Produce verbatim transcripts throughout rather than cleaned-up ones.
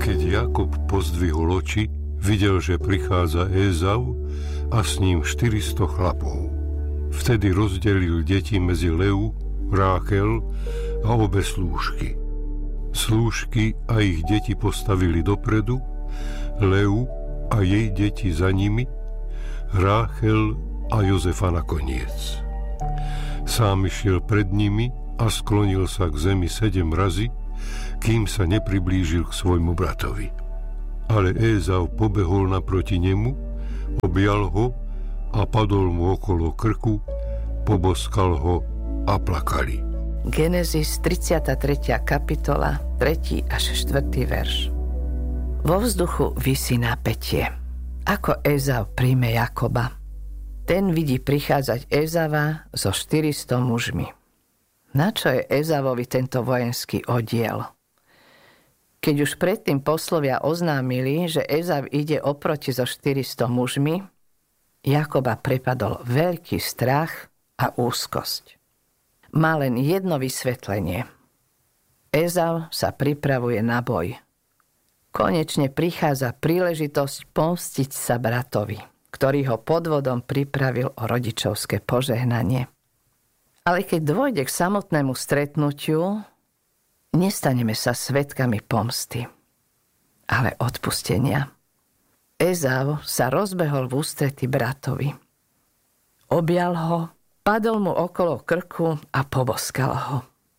Keď Jakub pozdvihol oči, videl, že prichádza Ézau a s ním štyristo chlapov. Vtedy rozdelil deti medzi Leu, Ráchel a obe slúžky. Slúžky a ich deti postavili dopredu, Leu a jej deti za nimi, Ráchel a Jozefa nakoniec. Sám išiel pred nimi a sklonil sa k zemi sedem razy, kým sa nepriblížil k svojmu bratovi. Ale Ézau pobehol naproti nemu, objal ho a padol mu okolo krku, poboskal ho a plakali. Genesis tridsiata tretia kapitola, tretí až štvrtý verš. Vo vzduchu visí napätie. Ako Ézau príjme Jakoba? Ten vidí prichádzať Ézava so štyristo mužmi. Na čo je Ézavovi tento vojenský oddiel? Keď už predtým poslovia oznámili, že Ézav ide oproti so štyristo mužmi, Jakoba prepadol veľký strach a úzkosť. Má len jedno vysvetlenie. Ézav sa pripravuje na boj. Konečne prichádza príležitosť pomstiť sa bratovi, ktorý ho podvodom pripravil o rodičovské požehnanie. Ale keď dôjde k samotnému stretnutiu, nestaneme sa svedkami pomsty, ale odpustenia. Ézau sa rozbehol v ústrety bratovi. Objal ho, padol mu okolo krku a poboskal ho.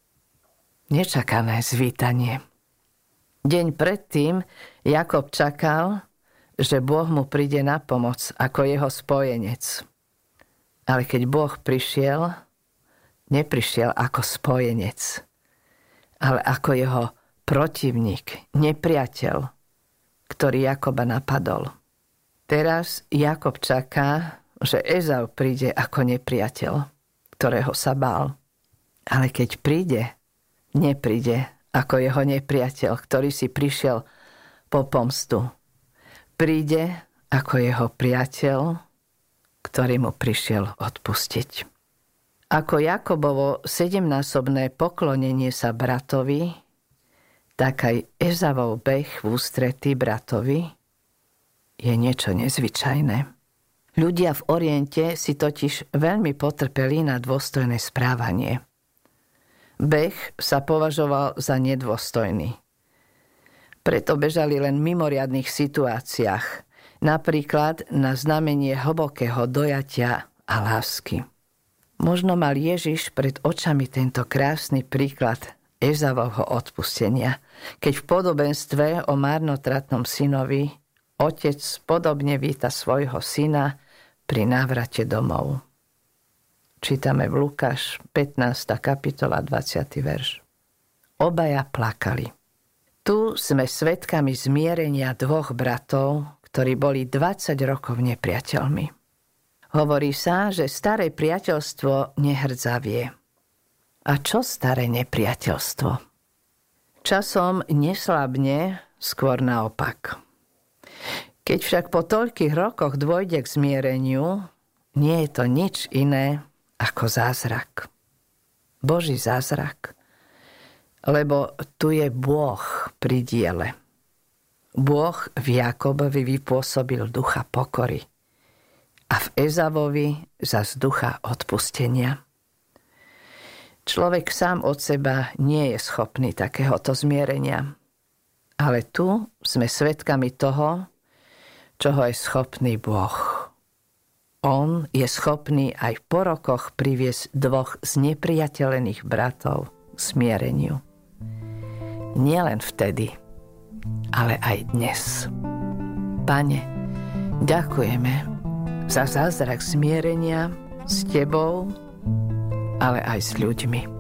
Nečakané zvítanie. Deň predtým Jakob čakal, že Boh mu príde na pomoc ako jeho spojenec. Ale keď Boh prišiel, neprišiel ako spojenec, ale ako jeho protivník, nepriateľ, ktorý Jakoba napadol. Teraz Jakob čaká, že Ézau príde ako nepriateľ, ktorého sa bál. Ale keď príde, nepríde ako jeho nepriateľ, ktorý si prišiel po pomstu. Príde ako jeho priateľ, ktorý mu prišiel odpustiť. Ako Jakobovo sedemnásobné poklonenie sa bratovi, tak aj Ézavov beh v ústretí bratovi je niečo nezvyčajné. Ľudia v Oriente si totiž veľmi potrpeli na dôstojné správanie. Beh sa považoval za nedôstojný. Preto bežali len v mimoriadnych situáciách, napríklad na znamenie hlbokého dojatia a lásky. Možno mal Ježiš pred očami tento krásny príklad Ézavovho odpustenia, keď v podobenstve o marnotratnom synovi otec podobne víta svojho syna pri návrate domov. Čítame v Lukáš pätnásta kapitola dvadsiaty verš. Obaja plakali. Tu sme svedkami zmierenia dvoch bratov, ktorí boli dvadsať rokov nepriateľmi. Hovorí sa, že staré priateľstvo nehrdzavie. A čo staré nepriateľstvo? Časom neslabne, skôr naopak. Keď však po toľkých rokoch dôjde k zmiereniu, nie je to nič iné ako zázrak. Boží zázrak. Lebo tu je Boh pri diele. Boh v Jakobovi vypôsobil ducha pokory a v Ézavovi zas ducha odpustenia. Človek sám od seba nie je schopný takéhoto zmierenia. Ale tu sme svedkami toho, čoho je schopný Boh. On je schopný aj po rokoch priviesť dvoch znepriateľených bratov k smiereniu. Nielen vtedy, ale aj dnes. Pane, ďakujeme za zázrak smierenia s Tebou, ale aj s ľuďmi.